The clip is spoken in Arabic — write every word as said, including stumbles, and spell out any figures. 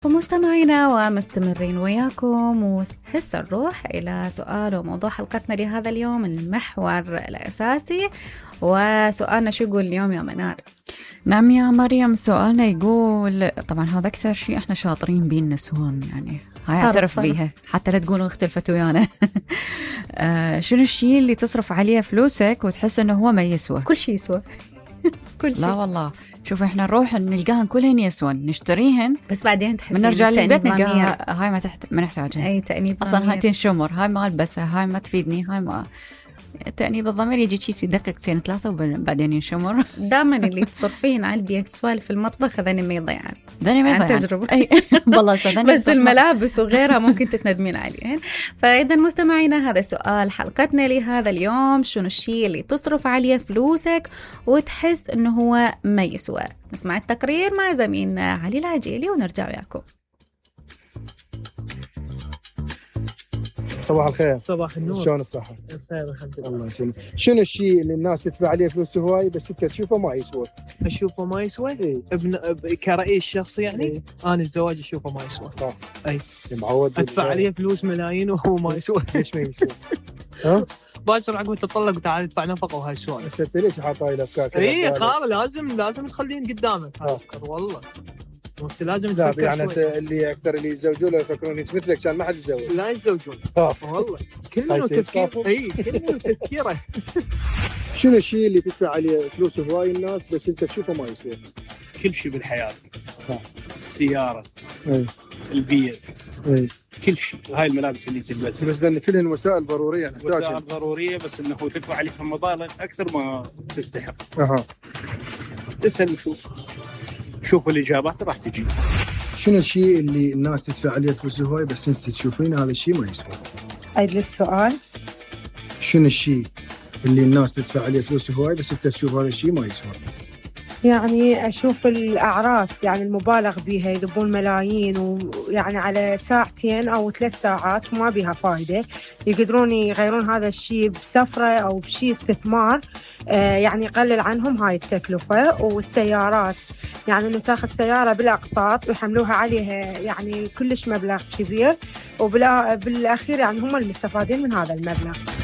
ومستمعينا ومستمرين وياكم، وهسه نروح إلى سؤال وموضوع حلقتنا لهذا اليوم، المحور الأساسي. وسؤالنا شو يقول اليوم يا منار؟ نعم يا مريم، سؤالنا يقول طبعا هذا أكثر شيء احنا شاطرين بيه النسوان، يعني هاي اعترف بيها حتى لا تقولوا اختلفت ويانا. آه شنو الشيء اللي تصرف عليه فلوسك وتحس انه هو ما يسوى؟ كل شيء يسوى. كل شيء. لا والله، شوف احنا نروح نلقاهن كلهن يسوان، نشتريهن بس بعدين تحسين بنرجع للبيت نلقاها هاي ما تحت ما نحتاجها. اي تأنيب اصلا هاي تنشمر، هاي ما البسها، هاي ما تفيدني، هاي ما تأنيب الضمير يجي شيء يدقق سنة ثلاثة وبعدين ينشمر. دائما اللي تصرفين على البيت سوالف المطبخ هذاني ما يضيعن، داني ما يضيعن تجربة. أي والله صدقني. بس الملابس وغيرها ممكن تتندمين عليهن. فإذا مستمعينا، هذا سؤال حلقتنا لهذا اليوم، شنو الشيء اللي تصرف عليه فلوسك وتحس إنه هو ما يسوى؟ نسمع التقرير مع زميلنا علي العجيلي ونرجع وياكم. صباح الخير. صباح النور. شلون الصحة؟ بخير الحمد لله. الله يسلمك. شنو الشيء اللي الناس تدفع عليه فلوس هواي بس انت تشوفه ما يسوى؟ اشوفه ما يسوى؟ إيه؟ ابن ب... كرئيس شخصي يعني؟ إيه؟ انا الزواج اشوفه ما يسوى. صح. اي معود ادفع عليه فلوس ملايين وهو ما يسوى. ليش ما يسوى؟ ها؟ باكر عقب تطلق وتعال ادفع نفقه وهاي السؤال. بس انت ليش حاط هاي الافكار كذا؟ اي خلاص، لازم لازم تخلين قدامك افكار والله. وقت لازم لا تفكر يعني شوي. اللي اكثر اللي يتزوجون يفكرون انت مثلك كان ما حد يتزوج. لا يتزوجون. اه والله كل منو هاي تفكير. تنصافوا؟ اي كل منو تفكيره. شنو الشيء اللي تدفع عليه فلوس هواي الناس بس انت تشوفه ما يسوى؟ كل شيء بالحياة. ها. السيارة، اي البيت، اي كل شيء. هاي الملابس اللي تلبسها بس لان كلهن وسائل ضروريه نحتاجها. وسائل ضرورية، بس انه تدفع عليها مبالغ اكثر ما تستحق. اها. اسأل وشوف، شوف الاجابات راح تجي. شنو الشيء اللي الناس تدفع عليه فلوس هواي بس انت تشوفين هذا الشيء ما يسوى؟ عيد السؤال. شنو الشيء اللي الناس تدفع عليه فلوس هواي بس انت تشوف هذا الشيء ما يسوى؟ يعني أشوف الأعراس يعني المبالغ بيها يذبون ملايين، ويعني على ساعتين أو ثلاث ساعات وما بيها فايدة، يقدرون يغيرون هذا الشيء بسفرة أو بشيء استثمار آه يعني يقلل عنهم هاي التكلفة. والسيارات يعني إنه تاخذ سيارة بالأقساط ويحملوها عليها يعني كلش مبلغ كبير، وبالأخير يعني هم المستفادين من هذا المبلغ.